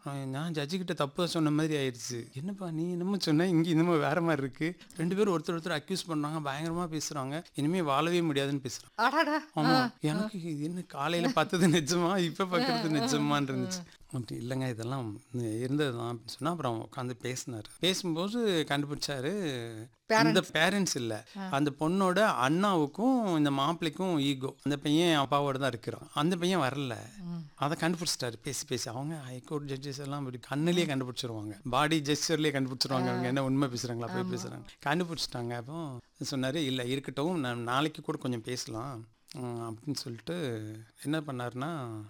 நான் ஜட்ஜுக்கிட்ட தப்பாக சொன்ன மாதிரி ஆயிடுச்சு. என்னப்பா நீ என்னமோ சொன்ன, இங்கே என்னமோ வேற மாதிரி இருக்கு. 2 பேரும் ஒருத்தர் அக்யூஸ் பண்ணுறாங்க, பயங்கரமாக பேசுகிறாங்க. இனிமேல் வாழவே முடியாதுன்னு பேசுகிறாங்க. அடாடா. ஆமாம், எனக்கு இது என்ன காலையில் பார்த்தது நிஜமா, இப்போ பார்க்குறது நிஜமான்னு இருந்துச்சு. அப்படி இல்லைங்க, இதெல்லாம் இருந்தது தான் அப்படின்னு சொன்னால் அப்புறம் உட்காந்து பேசினார். பேசும்போது கண்டுபிடிச்சாரு, இந்த பேரண்ட்ஸ் இல்லை, அந்த பொண்ணோட அண்ணாவுக்கும் இந்த மாப்பிள்ளைக்கும் ஈகோ. அந்த பையன் அப்பாவோட தான் இருக்கிறான், அந்த பையன் வரல. அதை கண்டுபிடிச்சிட்டாரு பேசி பேசி. அவங்க ஹைகோர்ட் ஜட்ஜஸ் எல்லாம் இப்படி கண்ணிலேயே கண்டுபிடிச்சிருவாங்க, பாடி ஜெஸ்டர்லேயே கண்டுபிடிச்சிருவாங்க அவங்க என்ன உண்மை பேசுகிறாங்களா போய் பேசுகிறாங்க. கண்டுபிடிச்சிட்டாங்க. அப்போ சொன்னார், இல்லை இருக்கட்டும், நான் நாளைக்கு கூட கொஞ்சம் பேசலாம் அப்படின்னு சொல்லிட்டு என்ன பண்ணாருன்னா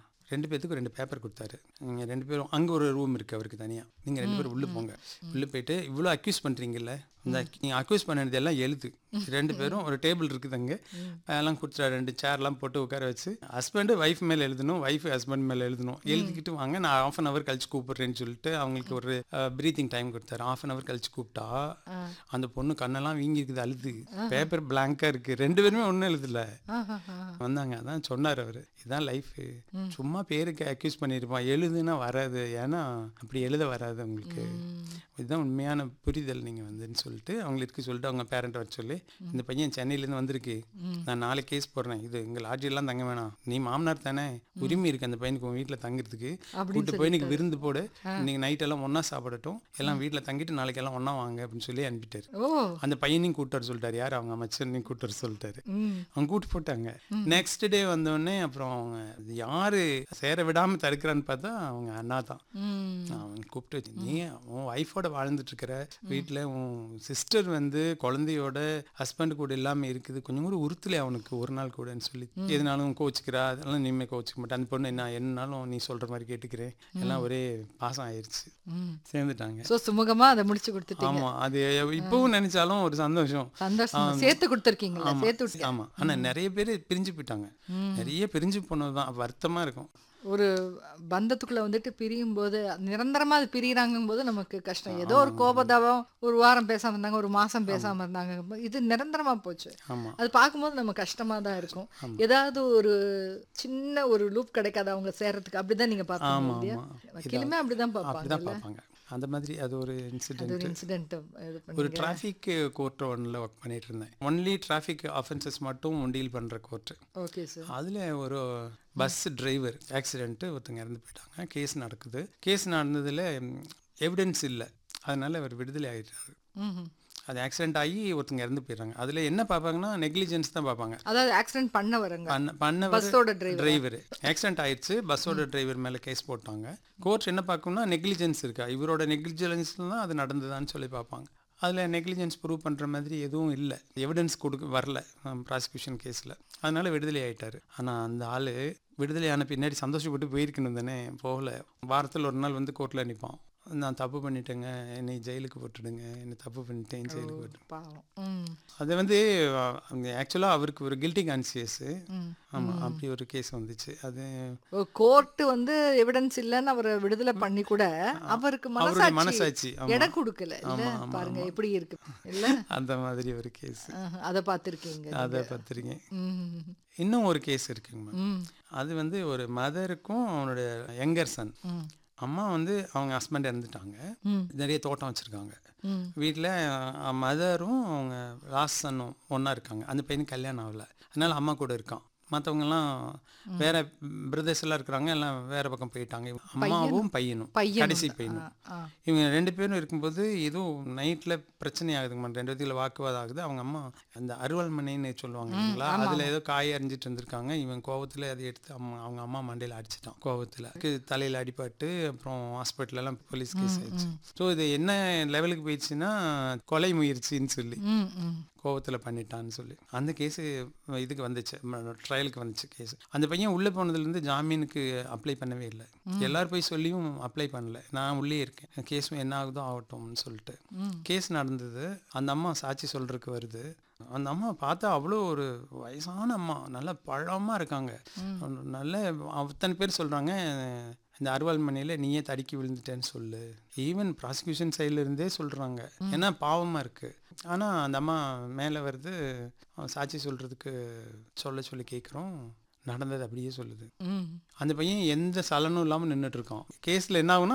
2 பேர்த்துக்கும் 2 பேப்பர் கொடுத்தாரு. நீங்கள் 2 பேரும் அங்கே ஒரு ரூம் இருக்குது அவருக்கு தனியாக, நீங்கள் 2 பேரும் உள்ளே போங்க. உள்ளே போயிட்டு இவ்வளோ அக்யூஸ் பண்ணுறீங்கல்ல, இந்த நீங்கள் அக்யூஸ் பண்ணது எல்லாம் எழுது. 2 பேரும் ஒரு டேபிள் இருக்குது அங்கே, அதெல்லாம் கொடுத்துட்டா 2 சேர்லாம் போட்டு உட்கார வச்சு, ஹஸ்பண்டு ஒய்ஃப் மேலே எழுதணும், ஒய்ஃப் ஹஸ்பண்ட் மேலே எழுதணும். எழுதிக்கிட்டு வாங்க, நான் 1/2 hour கழிச்சு கூப்பிட்றேன்னு சொல்லிட்டு அவங்களுக்கு ஒரு ப்ரீத்திங் டைம் கொடுத்தாரு. 1/2 hour கழிச்சு கூப்பிட்டா அந்த பொண்ணு கண்ணெல்லாம் வீங்கி இருக்குது, அழுது. பேப்பர் பிளாங்காக இருக்குது, 2 பேருமே ஒன்றும் எழுதல வந்தாங்க. அதான் சொன்னார் அவர், இதுதான் லைஃபு, சும்மா பேருக்கு அக்யூஸ் பண்ணியிருப்பான், எழுதுனா வராது, ஏன்னா அப்படி எழுத வராது உங்களுக்கு, இதுதான் உண்மையான புரிதல் நீங்கள் வந்துன்னு சொல்லிட்டு அவங்களுக்கு சொல்லிட்டு அவங்க பேரண்ட்டை வர சொல்லி, இந்த பையன் சென்னையிலேருந்து வந்திருக்கு, நான் நாளை கேஸ் போடுறேன், இது எங்கள் லாட்ஜிலாம் தங்க வேணாம், நீ மாமனார் தானே, உரிமை இருக்குது அந்த பையனுக்கு உன் வீட்டில் தங்குறதுக்கு, கூப்பிட்டு போய் இன்னைக்கு விருந்து போடு, இன்னைக்கு நைட்டெல்லாம் ஒன்றா சாப்பிடட்டும், எல்லாம் வீட்டில் தங்கிட்டு நாளைக்கு எல்லாம் ஒன்றா வாங்க அப்படின்னு சொல்லி அனுப்பிட்டாரு. அந்த பையனையும் கூப்பிட்டு சொல்லிட்டாரு, யார் அவங்க அமைச்சரையும் கூப்பிட்டு சொல்லிட்டாரு. அவங்க கூப்பிட்டு போட்டாங்க. நெக்ஸ்ட் டே வந்தோடனே அப்புறம் அவங்க யாரு சேர விடாமல் தடுக்கிறான்னு பார்த்தா அவங்க அண்ணா தான். அவன் கூப்பிட்டு வச்சு, நீ உன் ஒய்ஃபோட வாழ்ந்துட்டு இருக்கிற வீட்டில் உன் சிஸ்டர் வந்து குழந்தையோட ஹஸ்பண்ட் கூட இல்லாமல் இருக்குது, கொஞ்சம் கூட உறுத்தலை அவனுக்கு ஒரு நாள் கூடன்னு சொல்லி, எதுனாலும் கோச்சிக்கிறா, அதெல்லாம் நீமே கோச்சிக்க மாட்டேன், அந்த பொண்ணு நான் என்னாலும் நீ சொல்கிற மாதிரி கேட்டுக்கிறேன், எல்லாம் ஒரே பாசம் ஆயிடுச்சு, சேர்ந்துட்டாங்க. சுமூகமாக அதை முடிச்சு கொடுத்துட்டீங்க. ஆமாம், அது இப்பவும் நினைச்சாலும் ஒரு சந்தோஷம், சேர்த்து கொடுத்துருக்கீங்களா? ஆமாம். ஆனால் நிறைய பேர் பிரிஞ்சு போயிட்டாங்க, நிறைய பிரிஞ்சு போனது தான் வருத்தமாக இருக்கும். ஒரு பந்தத்துக்குள்ள வந்துட்டு பிரியும் போது, நிரந்தரமா அது பிரியிறாங்கும் போது நமக்கு கஷ்டம். ஏதோ ஒரு கோபதாபம், ஒரு வாரம் பேசாம இருந்தாங்க, ஒரு மாசம் பேசாம இருந்தாங்க, இது நிரந்தரமா போச்சு. அது பார்க்கும்போது நம்ம கஷ்டமா தான் இருக்கும். ஏதாவது ஒரு சின்ன ஒரு லூப் கிடைக்காது அவங்க சேர்றதுக்கு, அப்படிதான் நீங்க பாப்பீங்க. வக்கீலுமே அப்படிதான் பார்ப்பாங்க. அந்த மாதிரி அது ஒரு இன்சிடென்ட். ஒரு டிராஃபிக் கோர்ட் ஒன்றில் ஒர்க் பண்ணிட்டு இருந்தேன். ஒன்லி டிராஃபிக் அஃபென்சஸ் மட்டும் டீல் பண்ணுற கோர்ட்டு. Okay sir. அதில் ஒரு பஸ் டிரைவர் ஆக்சிடென்ட்டு, ஒருத்தங்க இறந்து போயிட்டாங்க. கேஸ் நடக்குது. கேஸ் நடந்ததில் எவிடன்ஸ் இல்லை, அதனால அவர் விடுதலை ஆகிட்டாரு. அது ஆக்சிடென்ட் ஆகி ஒருத்தங்க இறந்து போயிடுறாங்க. அதில் என்ன பார்ப்பாங்கன்னா நெக்லிஜென்ஸ் தான் பார்ப்பாங்க. அதாவது ஆக்சிடென்ட் பண்ண பஸ்ஸோட டிரைவர் ஆக்சிடென்ட் ஆயிடுச்சு, பஸ்ஸோட டிரைவர் மேலே கேஸ் போட்டாங்க. கோர்ட் என்ன பார்க்கணும்னா நெக்லிஜென்ஸ் இருக்கா, இவரோட நெக்லிஜென்ஸில் தான் அது நடந்ததான்னு சொல்லி பார்ப்பாங்க. அதில் நெக்லிஜென்ஸ் ப்ரூவ் பண்ணுற மாதிரி எதுவும் இல்லை, எவிடன்ஸ் வரல ப்ராசிக்யூஷன் கேஸில், அதனால விடுதலை ஆகிட்டார். ஆனால் அந்த ஆள் விடுதலை ஆன பின்னாடி சந்தோஷப்பட்டு போயிருக்கணும் தானே, போகல. வாரத்தில் ஒரு நாள் வந்து கோர்ட்டில் நிற்பான், நான் தப்பு பண்ணிட்டேங்க, என்னை ஜெயிலுக்கு போட்டுடுங்க, என்னை தப்பு பண்ணிட்டேன் ஜெயிலுக்கு போட்டு. அது வந்து ஆக்சுவலாக அவருக்கு ஒரு கில்ட்டி கான்சியஸு. ஆமாம், அப்படி ஒரு கேஸ் வந்துச்சு. அது கோர்ட்டு வந்து எவிடன்ஸ் இல்லைன்னு அவரை விடுதலை பண்ணி கூட அவருக்கு மனசாட்சி இடம் கொடுக்கல. பாருங்க எப்படி இருக்கு இல்லை, அந்த மாதிரி ஒரு கேஸ். அதை பார்த்துருக்கீங்க? அதை பார்த்துருக்கேன். இன்னும் ஒரு கேஸ் இருக்குங்க, அது வந்து ஒரு மதருக்கும் அவனுடைய யங்கர் சன். அம்மா வந்து அவங்க ஹஸ்பண்ட் இறந்துட்டாங்க, நிறைய தோட்டம் வச்சுருக்காங்க வீட்டில். மதரும் அவங்க லாஸ்ட் சன்னும் ஒன்றா இருக்காங்க. அந்த பையனுக்கு கல்யாணம் ஆகலை, அதனால் அம்மா கூட இருக்கான். மற்றவங்கெல்லாம் வேற பிரதர்ஸ் எல்லாம் இருக்கிறாங்க, எல்லாம் வேற பக்கம் போயிட்டாங்க. அம்மாவும் பையனும், கடைசி பையனும், இவங்க 2 பேரும் இருக்கும்போது எதுவும் நைட்டில் பிரச்சனை ஆகுதுங்க, 2 பேத்துல வாக்குவாதம் ஆகுது. அவங்க அம்மா அந்த அறுவல் மனைன்னு சொல்லுவாங்க இல்லைங்களா, அதில் ஏதோ காய் அரிஞ்சிட்டு இருந்திருக்காங்க. இவன் கோவத்தில் அதை எடுத்து அவங்க அம்மா மண்டையில் அடிச்சிட்டான். கோவத்தில் தலையில் அடிபட்டு அப்புறம் ஹாஸ்பிட்டலெல்லாம் போலீஸ் கேஸ் ஆயிடுச்சு. ஸோ இது என்ன லெவலுக்கு போயிடுச்சுன்னா கொலை முயற்சின்னு சொல்லி, கோவத்தில் பண்ணிட்டான்னு சொல்லி அந்த கேஸு இதுக்கு வந்துச்சு, ட்ரையலுக்கு வந்துச்சு கேஸு. அந்த பையன் உள்ளே போனதுலேருந்து ஜாமீனுக்கு அப்ளை பண்ணவே இல்லை. எல்லாரும் போய் சொல்லியும் அப்ளை பண்ணல, நான் உள்ளே இருக்கேன், கேஸும் என்ன ஆகுதோ ஆகட்டும்னு சொல்லிட்டு கேஸ் நடந்தது. அந்த அம்மா சாட்சி சொல்றதுக்கு வருது. அந்த அம்மா பார்த்தா அவ்வளோ ஒரு வயசான அம்மா, நல்ல பழமாக இருக்காங்க. நல்ல அத்தனை பேர் சொல்கிறாங்க, இந்த அறுவாள் மனையில் நீயே தடுக்கி விழுந்துட்டேன்னு சொல்லு. ஈவன் ப்ராசிக்யூஷன் சைட்லேருந்தே சொல்கிறாங்க, ஏன்னா பாவமாக இருக்குது. ஆனால் அந்த அம்மா மேலே வருது, சாட்சி சொல்கிறதுக்கு சொல்லி கேட்குறோம், நடந்தது அப்படியே சொல்லுது. அந்த பையன் எந்த சலனும் இல்லாமல் நின்றுட்டு இருக்கான். கேஸில் என்ன ஆகுனா